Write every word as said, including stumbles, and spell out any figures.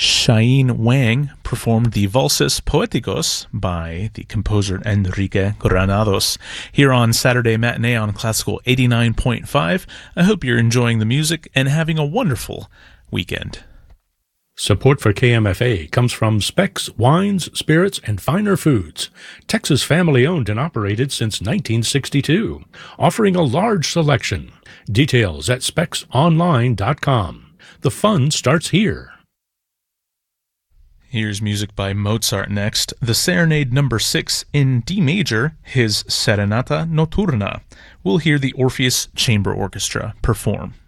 Shain Wang performed the Valses Poéticos by the composer Enrique Granados here on Saturday Matinee on Classical eighty-nine point five. I hope you're enjoying the music and having a wonderful weekend. Support for K M F A comes from Specs Wines, Spirits, and Finer Foods, Texas family-owned and operated since nineteen sixty-two, offering a large selection. Details at specs online dot com. The fun starts here. Here's music by Mozart next, the Serenade number six in D major, his Serenata Notturna. We'll hear the Orpheus Chamber Orchestra perform.